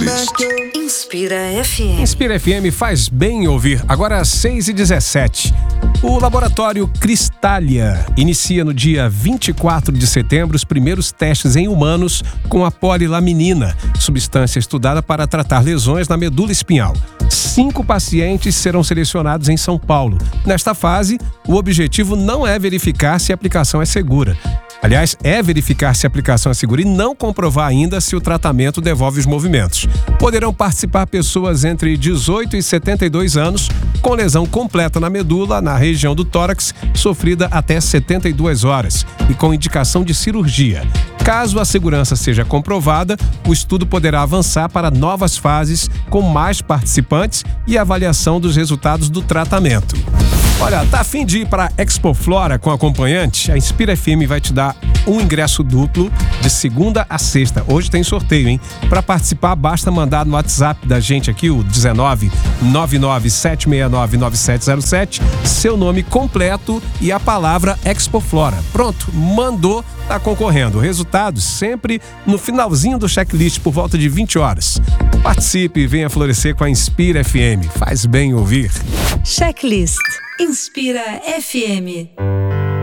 Inspira FM. Inspira FM faz bem ouvir. Agora às 6h17. O laboratório Cristália inicia no dia 24 de setembro os primeiros testes em humanos com a polilaminina, substância estudada para tratar lesões na medula espinhal. 5 pacientes serão selecionados em São Paulo. Nesta fase, o objetivo não é verificar se a aplicação é segura. Aliás, é verificar se a aplicação é segura e não comprovar ainda se o tratamento devolve os movimentos. Poderão participar pessoas entre 18 e 72 anos com lesão completa na medula, na região do tórax, sofrida até 72 horas e com indicação de cirurgia. Caso a segurança seja comprovada, o estudo poderá avançar para novas fases com mais participantes e avaliação dos resultados do tratamento. Olha, tá a fim de ir para Expo Flora com acompanhante? A Inspira FM vai te dar um ingresso duplo de segunda a sexta. Hoje tem sorteio, hein? Para participar, basta mandar no WhatsApp da gente aqui, o 19997699707, seu nome completo e a palavra Expo Flora. Pronto, mandou, tá concorrendo. Resultados sempre no finalzinho do checklist por volta de 20 horas. Participe e venha florescer com a Inspira FM. Faz bem ouvir. Checklist. Inspira FM.